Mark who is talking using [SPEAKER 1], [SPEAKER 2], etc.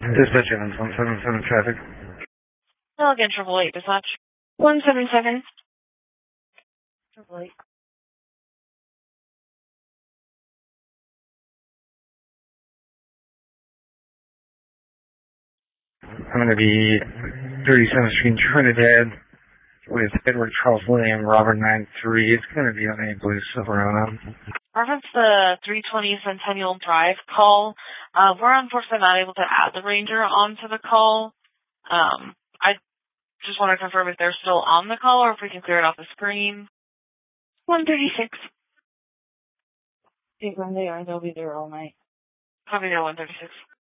[SPEAKER 1] Dispatch ends 177 traffic.
[SPEAKER 2] Hello again, 888 dispatch. 177. 888.
[SPEAKER 1] I'm going to be 37th Street, Trinidad, with Edward Charles William, Robert 93. It's going to be on a blue Silverado.
[SPEAKER 2] Reference the 320 Centennial Drive call. We're unfortunately not able to add the Ranger onto the call. I just want to confirm if they're still on the call or if we can clear it off the screen. 136.
[SPEAKER 3] See when they are, they'll be there all night.
[SPEAKER 2] Copy there, 136.